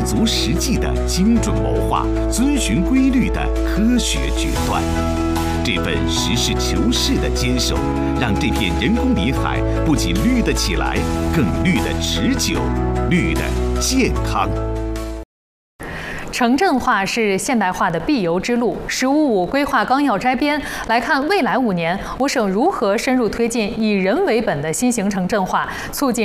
足实际的精准谋划，遵循规律的科学决断。这份实事求是的坚守，让这片人工林海不仅绿得起来，更绿得持久，绿得健康。 城镇化是现代化的必由之路。“十五五”规划纲要摘编来看，未来5年，我省如何深入推进以人为本的新型城镇化，促进